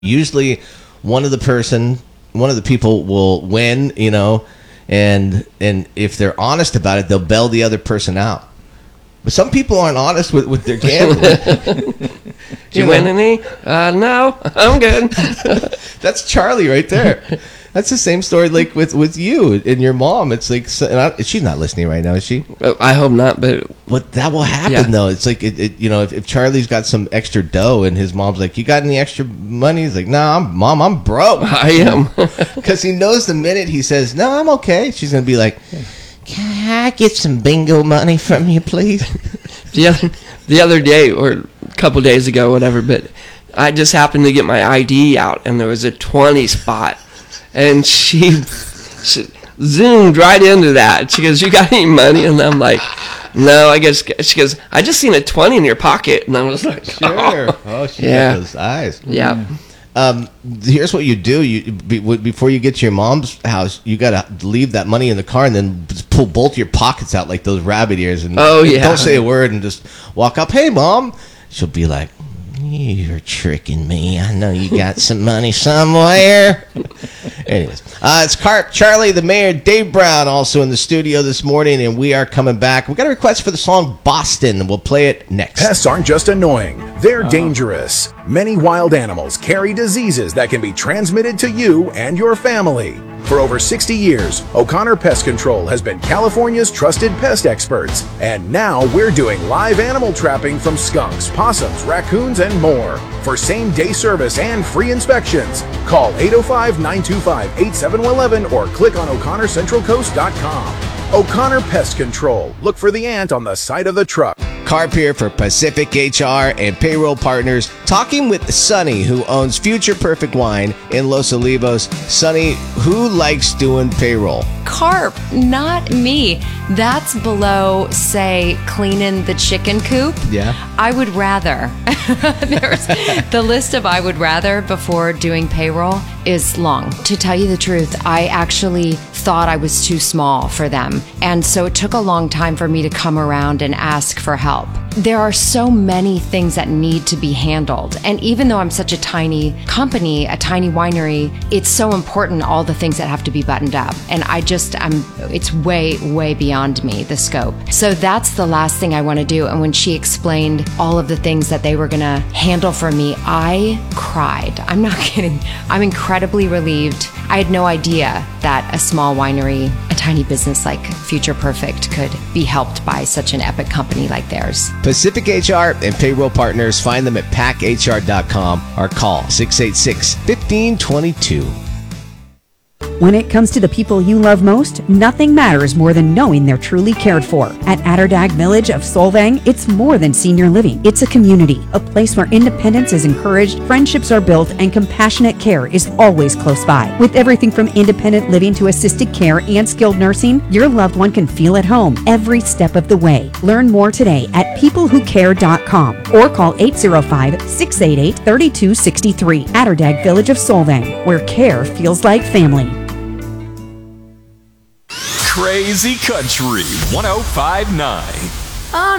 Usually one of the people will win, and if they're honest about it, they'll bail the other person out. But some people aren't honest with their gambling. Did you win any? No, I'm good. That's Charlie right there. That's the same story like with you and your mom. It's like, she's not listening right now, is she? I hope not, but that will happen though. It's like if Charlie's got some extra dough and his mom's like, "You got any extra money?" He's like, "No, Mom, I'm broke." I am, because he knows the minute he says, "No, I'm okay," she's gonna be like, "Can I get some bingo money from you, please?" The other day or a couple days ago, whatever. But I just happened to get my ID out, and there was a 20 spot. And she zoomed right into that. She goes, "You got any money?" And I'm like, "No, I guess." She goes, "I just seen a 20 in your pocket." And I was like, "Sure." Oh, she got those eyes. Yeah. Here's what you do. Before you get to your mom's house, you got to leave that money in the car and then just pull both your pockets out like those rabbit ears. And don't say a word and just walk up. "Hey, Mom." She'll be like, "You're tricking me. I know you got some money somewhere." Anyways, it's Carp, Charlie, the mayor, Dave Brown also in the studio this morning, and we are coming back. We got a request for the song Boston. We'll play it next. Pests aren't just annoying. They're dangerous. Many wild animals carry diseases that can be transmitted to you and your family. For over 60 years, O'Connor Pest Control has been California's trusted pest experts. And now we're doing live animal trapping from skunks, possums, raccoons, and more. For same-day service and free inspections, call 805-925-8711 or click on o'connorcentralcoast.com. O'Connor Pest Control. Look for the ant on the side of the truck. Carp here for Pacific HR and Payroll Partners, talking with Sonny, who owns Future Perfect Wine in Los Olivos. Sonny, who likes doing payroll? Carp, not me. That's below, say, cleaning the chicken coop. Yeah. I would rather. There's the list of I would rather before doing payroll is long. To tell you the truth, I actually thought I was too small for them. And so it took a long time for me to come around and ask for help. There are so many things that need to be handled. And even though I'm such a tiny company, a tiny winery, it's so important, all the things that have to be buttoned up. And it's way, way beyond me, the scope. So that's the last thing I want to do. And when she explained all of the things that they were going to handle for me, I cried. I'm not kidding. I'm incredibly relieved. I had no idea that a small winery, a tiny business like Future Perfect could be helped by such an epic company like theirs. Pacific HR and Payroll Partners. Find them at packhr.com or call 686-1522. When it comes to the people you love most, nothing matters more than knowing they're truly cared for. At Atterdag Village of Solvang, it's more than senior living. It's a community, a place where independence is encouraged, friendships are built, and compassionate care is always close by. With everything from independent living to assisted care and skilled nursing, your loved one can feel at home every step of the way. Learn more today at peoplewhocare.com or call 805-688-3263. Atterdag Village of Solvang, where care feels like family. Crazy Country 105.9. On